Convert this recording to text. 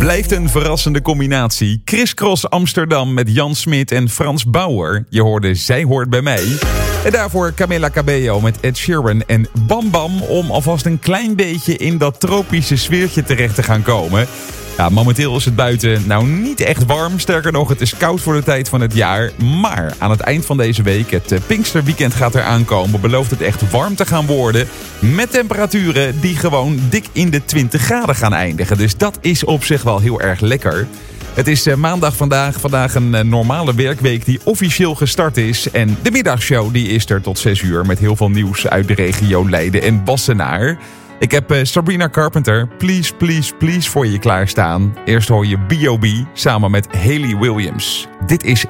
Blijft een verrassende combinatie. Chris Cross Amsterdam met Jan Smit en Frans Bauer. Je hoorde Zij hoort bij mij. En daarvoor Camila Cabello met Ed Sheeran en Bam Bam... om alvast een klein beetje in dat tropische sfeertje terecht te gaan komen. Ja, momenteel is het buiten nou niet echt warm. Sterker nog, het is koud voor de tijd van het jaar. Maar aan het eind van deze week, het Pinksterweekend gaat er aankomen... belooft het echt warm te gaan worden... met temperaturen die gewoon dik in de 20 graden gaan eindigen. Dus dat is op zich wel heel erg lekker. Het is maandag vandaag een normale werkweek die officieel gestart is. En de middagshow die is er tot 6 uur met heel veel nieuws uit de regio Leiden en Wassenaar. Ik heb Sabrina Carpenter, Please, Please, Please voor je klaarstaan. Eerst hoor je B.O.B. samen met Hayley Williams. Dit is